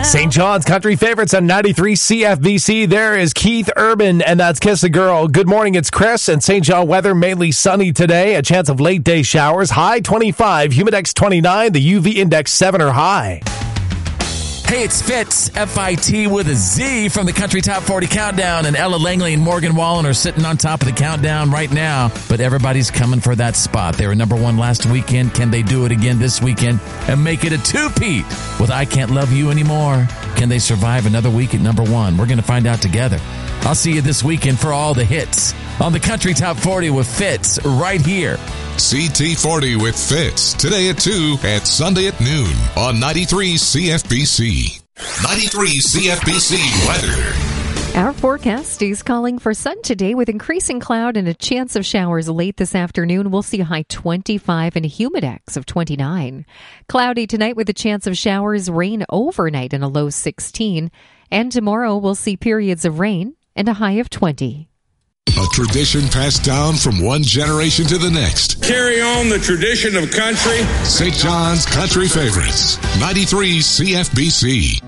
St. John's Country Favorites on 93 CFBC. There is Keith Urban, and that's Kiss a Girl. Good morning, it's Chris, and St. John weather mainly sunny today. A chance of late day showers. High 25, humidex 29, the UV index 7 or high. Hey, it's Fitz, F-I-T with a Z from the Country Top 40 Countdown, and Ella Langley and Morgan Wallen are sitting on top of the countdown right now, but everybody's coming for that spot. They were number one last weekend. Can they do it again this weekend and make it a two-peat with I Can't Love You Anymore? Can they survive another week at number one? We're going to find out together. I'll see you this weekend for all the hits on the Country Top 40 with Fitz right here. CT40 with Fitz, today at 2 and Sunday at noon on 93 CFBC. 93 CFBC weather. Our forecast is calling for sun today with increasing cloud and a chance of showers late this afternoon. We'll see a high 25 and a humidex of 29. Cloudy tonight with a chance of showers, rain overnight and a low 16. And tomorrow we'll see periods of rain and a high of 20. A tradition passed down from one generation to the next. Carry on the tradition of country. St. John's Country Favorites, 93 CFBC.